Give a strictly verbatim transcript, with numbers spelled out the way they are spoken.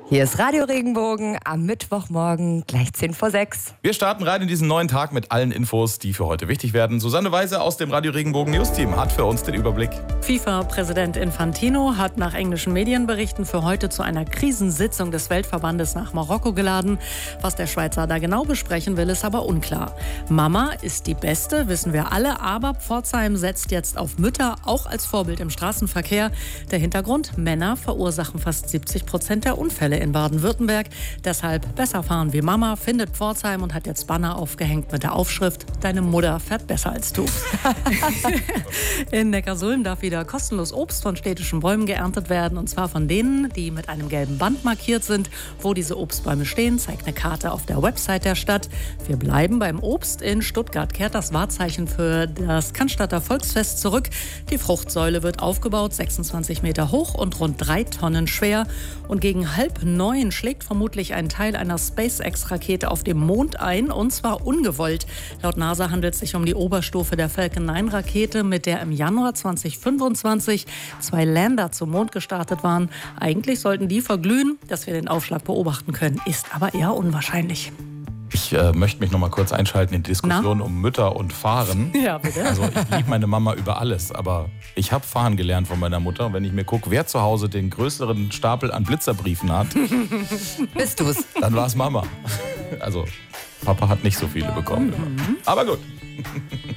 Hier ist Radio Regenbogen am Mittwochmorgen, gleich zehn vor sechs. Wir starten rein in diesen neuen Tag mit allen Infos, die für heute wichtig werden. Susanne Weise aus dem Radio Regenbogen News Team hat für uns den Überblick. FIFA-Präsident Infantino hat nach englischen Medienberichten für heute zu einer Krisensitzung des Weltverbandes nach Marokko geladen. Was der Schweizer da genau besprechen will, ist aber unklar. Mama ist die Beste, wissen wir alle, aber Pforzheim setzt jetzt auf Mütter, auch als Vorbild im Straßenverkehr. Der Hintergrund: Männer verursachen fast siebzig Prozent der Unfälle in Baden-Württemberg. Deshalb besser fahren wie Mama, findet Pforzheim und hat jetzt Banner aufgehängt mit der Aufschrift: Deine Mutter fährt besser als du. In Neckarsulm darf wieder kostenlos Obst von städtischen Bäumen geerntet werden, und zwar von denen, die mit einem gelben Band markiert sind. Wo diese Obstbäume stehen, zeigt eine Karte auf der Website der Stadt. Wir bleiben beim Obst. In Stuttgart kehrt das Wahrzeichen für das Cannstatter Volksfest zurück. Die Fruchtsäule wird aufgebaut, sechsundzwanzig Meter hoch und rund drei Tonnen schwer. Und gegen halb neun schlägt vermutlich ein Teil einer SpaceX-Rakete auf dem Mond ein, und zwar ungewollt. Laut NASA handelt es sich um die Oberstufe der Falcon neun Rakete, mit der im Januar zweitausendfünfundzwanzig zwei Lander zum Mond gestartet waren. Eigentlich sollten die verglühen. Dass wir den Aufschlag beobachten können, ist aber eher unwahrscheinlich. Ich äh, möchte mich noch mal kurz einschalten in die Diskussion Na? um Mütter und Fahren. Ja, bitte. Also ich liebe meine Mama über alles, aber ich habe Fahren gelernt von meiner Mutter. Und wenn ich mir gucke, wer zu Hause den größeren Stapel an Blitzerbriefen hat, bist du's? Dann war es Mama. Also Papa hat nicht so viele bekommen. Mhm. Aber gut.